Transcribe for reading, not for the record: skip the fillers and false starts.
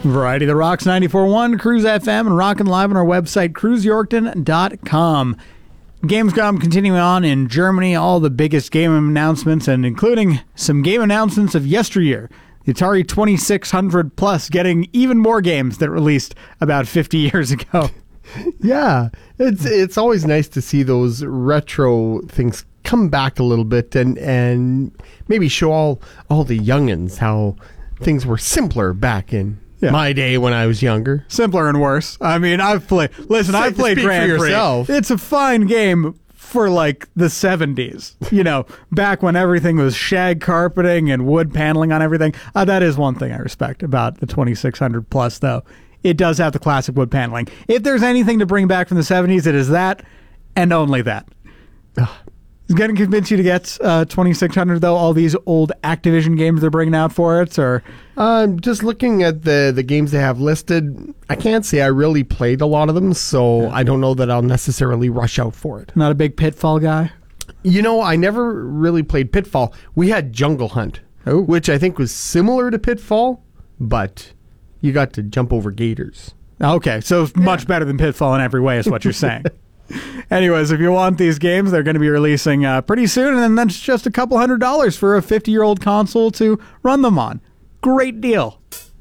Variety The Rocks 94.1, Cruise FM, and Rockin' Live on our website, cruiseyorkton.com. Gamescom continuing on in Germany, all the biggest game announcements, and including some game announcements of yesteryear. The Atari 2600 Plus getting even more games that released about 50 years ago. Yeah, it's always nice to see those retro things come back a little bit and maybe show all the youngins how things were simpler back in my day when I was younger. Simpler and worse. I mean, I've played Grand Prix. It's a fine game for like the 70s, back when everything was shag carpeting and wood paneling on everything. That is one thing I respect about the 2600 Plus, though. It does have the classic wood paneling. If there's anything to bring back from the 70s, it is that and only that. Is it going to convince you to get 2600, though, all these old Activision games they're bringing out for it? Or just looking at the games they have listed, I can't say I really played a lot of them, so I don't know that I'll necessarily rush out for it. Not a big Pitfall guy? I never really played Pitfall. We had Jungle Hunt, which I think was similar to Pitfall, but you got to jump over gators. Okay, so much better than Pitfall in every way is what you're saying. Anyways, if you want these games, they're going to be releasing pretty soon, and then that's just a couple $100 for a 50-year-old console to run them on. Great deal.